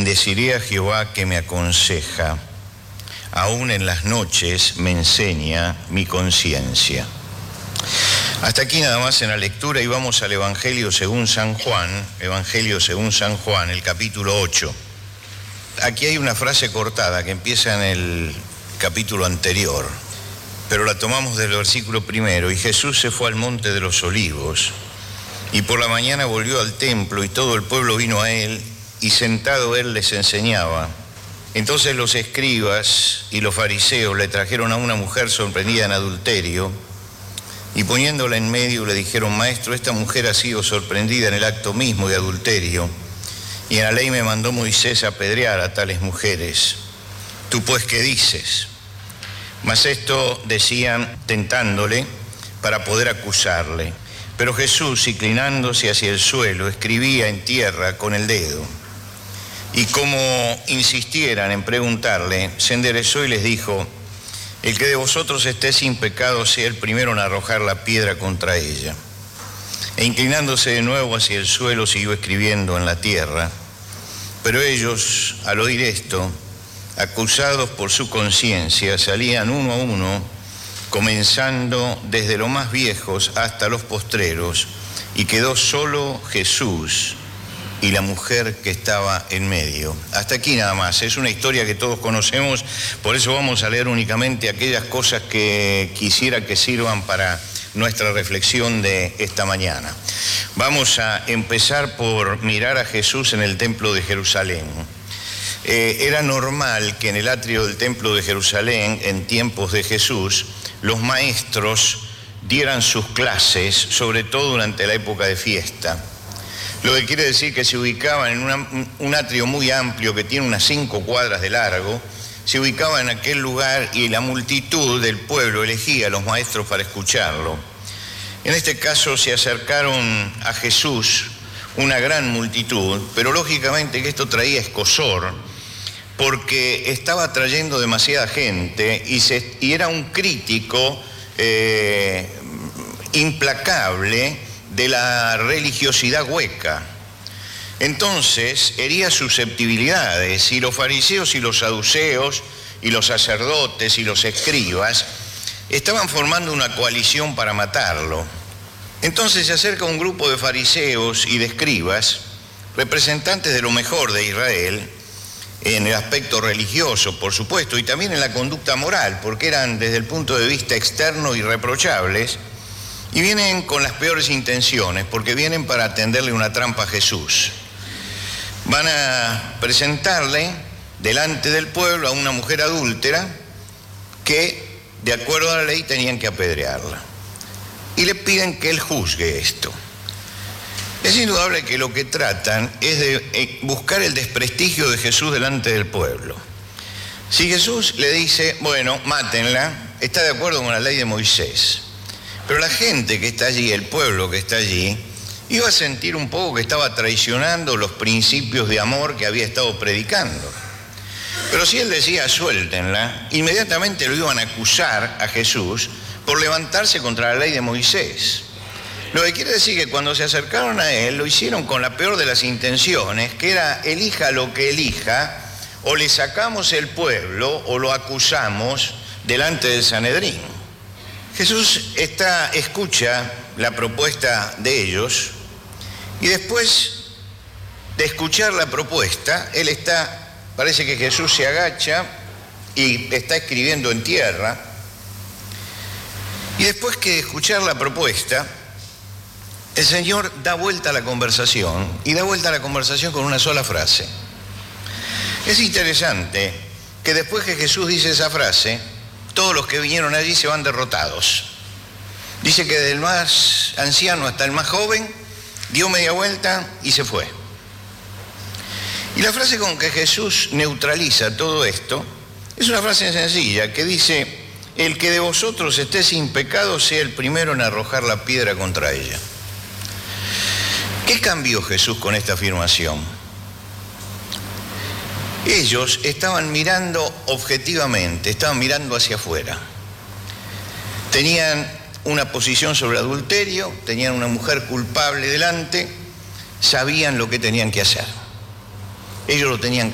Bendeciré a Jehová que me aconseja, aún en las noches me enseña mi conciencia. Hasta aquí nada más en la lectura y vamos al Evangelio según San Juan, el capítulo 8. Aquí hay una frase cortada que empieza en el capítulo anterior, pero la tomamos del versículo primero. Y Jesús se fue al monte de los Olivos, y por la mañana volvió al templo, y todo el pueblo vino a él, y sentado él les enseñaba. Entonces los escribas y los fariseos le trajeron a una mujer sorprendida en adulterio, y poniéndola en medio le dijeron: Maestro, esta mujer ha sido sorprendida en el acto mismo de adulterio, y en la ley me mandó Moisés apedrear a tales mujeres. ¿Tú pues qué dices? Mas esto decían tentándole para poder acusarle. Pero Jesús, inclinándose hacia el suelo, escribía en tierra con el dedo. Y como insistieran en preguntarle, se enderezó y les dijo: El que de vosotros esté sin pecado sea el primero en arrojar la piedra contra ella. E inclinándose de nuevo hacia el suelo, siguió escribiendo en la tierra. Pero ellos, al oír esto, acusados por su conciencia, salían uno a uno, comenzando desde los más viejos hasta los postreros, y quedó solo Jesús y la mujer que estaba en medio. Hasta aquí nada más. Es una historia que todos conocemos, por eso vamos a leer únicamente aquellas cosas que quisiera que sirvan para nuestra reflexión de esta mañana. Vamos a empezar por mirar a Jesús en el templo de Jerusalén. Era normal que en el atrio del templo de Jerusalén, en tiempos de Jesús, los maestros dieran sus clases, sobre todo durante la época de fiesta. Lo que quiere decir que se ubicaban en un atrio muy amplio que tiene unas 5 cuadras de largo, se ubicaba en aquel lugar y la multitud del pueblo elegía a los maestros para escucharlo. En este caso se acercaron a Jesús una gran multitud, pero lógicamente que esto traía escozor, porque estaba trayendo demasiada gente y era un crítico implacable de la religiosidad hueca. Entonces hería susceptibilidades, y los fariseos y los saduceos y los sacerdotes y los escribas estaban formando una coalición para matarlo. Entonces se acerca un grupo de fariseos y de escribas, representantes de lo mejor de Israel, en el aspecto religioso, por supuesto, y también en la conducta moral, porque eran desde el punto de vista externo irreprochables, y vienen con las peores intenciones, porque vienen para tenderle una trampa a Jesús. Van a presentarle delante del pueblo a una mujer adúltera que, de acuerdo a la ley, tenían que apedrearla. Y le piden que él juzgue esto. Es indudable que lo que tratan es de buscar el desprestigio de Jesús delante del pueblo. Si Jesús le dice, bueno, mátenla, está de acuerdo con la ley de Moisés. Pero la gente que está allí, el pueblo que está allí, iba a sentir un poco que estaba traicionando los principios de amor que había estado predicando. Pero si él decía, suéltenla, inmediatamente lo iban a acusar a Jesús por levantarse contra la ley de Moisés. Lo que quiere decir que cuando se acercaron a él, lo hicieron con la peor de las intenciones, que era: elija lo que elija, o le sacamos el pueblo o lo acusamos delante del Sanedrín. Jesús escucha la propuesta de ellos, y después de escuchar la propuesta, parece que Jesús se agacha y está escribiendo en tierra, y después que escuchar la propuesta, el Señor da vuelta a la conversación, y da vuelta a la conversación con una sola frase. Es interesante que después que Jesús dice esa frase, todos los que vinieron allí se van derrotados. Dice que desde el más anciano hasta el más joven dio media vuelta y se fue. Y la frase con que Jesús neutraliza todo esto es una frase sencilla que dice: el que de vosotros esté sin pecado sea el primero en arrojar la piedra contra ella. ¿Qué cambió Jesús con esta afirmación? Ellos estaban mirando objetivamente, estaban mirando hacia afuera. Tenían una posición sobre adulterio, tenían una mujer culpable delante, sabían lo que tenían que hacer. Ellos lo tenían